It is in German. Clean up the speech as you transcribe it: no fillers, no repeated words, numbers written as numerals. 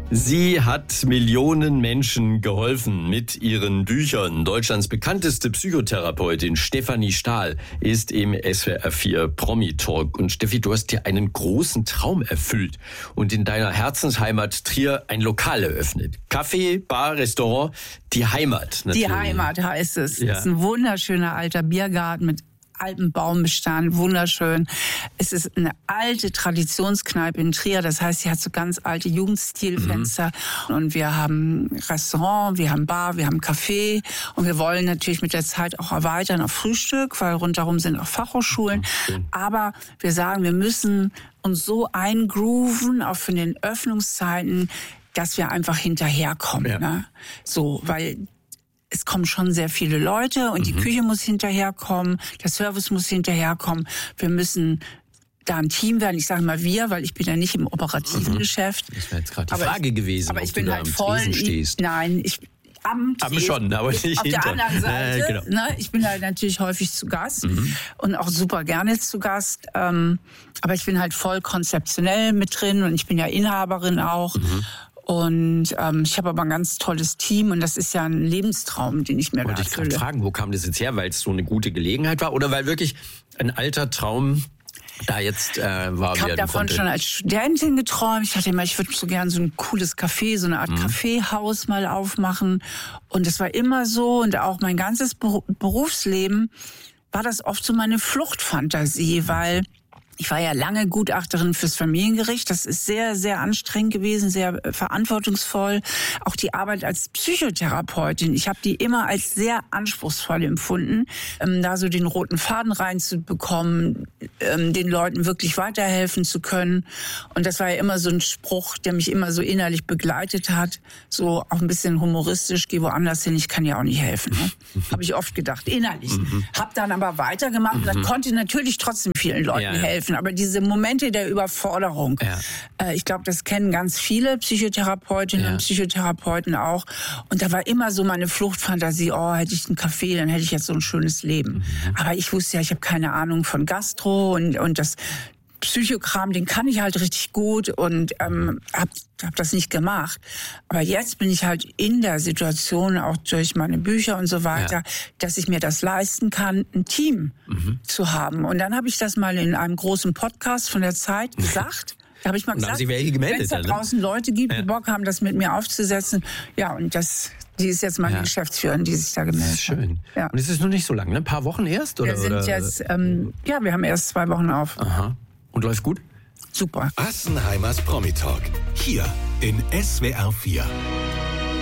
Sie hat Millionen Menschen geholfen mit ihren Büchern. Deutschlands bekannteste Psychotherapeutin Stefanie Stahl ist im SWR 4 Promi-Talk. Und Steffi, du hast dir einen großen Traum erfüllt und in deiner Herzensheimat Trier ein Lokal eröffnet. Café, Bar, Restaurant, die Heimat natürlich. Die Heimat heißt es. Ja. Es ist ein wunderschöner alter Biergarten mit altem Baumbestand, wunderschön. Es ist eine alte Traditionskneipe in Trier, das heißt, sie hat so ganz alte Jugendstilfenster. Und wir haben Restaurant, wir haben Bar, wir haben Café und wir wollen natürlich mit der Zeit auch erweitern auf Frühstück, weil rundherum sind auch Fachhochschulen. Aber wir sagen, wir müssen uns so eingrooven, auch von den Öffnungszeiten, dass wir einfach hinterherkommen. Ja. Ne? So, weil es kommen schon sehr viele Leute und die Küche muss hinterherkommen, der Service muss hinterherkommen. Wir müssen da ein Team werden. Ich sage mal wir, weil ich bin ja nicht im operativen Geschäft. Das wäre jetzt gerade die Frage gewesen, aber ob ich bin du da halt am voll. Tresen stehst. Nein, ich am Tresen. Schon, aber nicht auf hinter. der anderen Seite. Genau. Ne, ich bin halt natürlich häufig zu Gast und auch super gerne zu Gast. Aber ich bin halt voll konzeptionell mit drin und ich bin ja Inhaberin auch. Und ich habe aber ein ganz tolles Team und das ist ja ein Lebenstraum, den ich mir da Wollte ich gerade erfülle. fragen, wo kam das jetzt her? Weil es so eine gute Gelegenheit war oder weil wirklich ein alter Traum da jetzt war? Ich habe davon schon als Studentin geträumt. Ich dachte immer, ich würde so gern so ein cooles Café, so eine Art Kaffeehaus mal aufmachen. Und es war immer so und auch mein ganzes Berufsleben war das oft so meine Fluchtfantasie, weil ich war ja lange Gutachterin fürs Familiengericht. Das ist sehr, sehr anstrengend gewesen, sehr verantwortungsvoll. Auch die Arbeit als Psychotherapeutin, ich habe die immer als sehr anspruchsvoll empfunden, da so den roten Faden reinzubekommen, den Leuten wirklich weiterhelfen zu können. Und das war ja immer so ein Spruch, der mich immer so innerlich begleitet hat. So auch ein bisschen humoristisch, geh woanders hin, ich kann ja auch nicht helfen. Ne? Habe ich oft gedacht, innerlich. Hab dann aber weitergemacht und dann konnte natürlich trotzdem vielen Leuten helfen. Aber diese Momente der Überforderung, ich glaube, das kennen ganz viele Psychotherapeutinnen und Psychotherapeuten auch. Und da war immer so meine Fluchtfantasie, oh, hätte ich einen Café, dann hätte ich jetzt so ein schönes Leben. Aber ich wusste ja, ich habe keine Ahnung von Gastro und das Psychokram, den kann ich halt richtig gut und hab das nicht gemacht. Aber jetzt bin ich halt in der Situation, auch durch meine Bücher und so weiter, dass ich mir das leisten kann, ein Team zu haben. Und dann habe ich das mal in einem großen Podcast von der Zeit gesagt. Da habe ich mal gesagt, wenn es da draußen Leute gibt, die Bock haben, das mit mir aufzusetzen. Ja, und die ist jetzt meine Geschäftsführerin, die sich da gemeldet hat. Schön. Ja. Und es ist noch nicht so lang, ne? Ein paar Wochen erst? Oder? Wir sind jetzt, wir haben erst 2 Wochen auf. Aha. Und läuft gut? Super. Assenheimers Promi-Talk. Hier in SWR 4.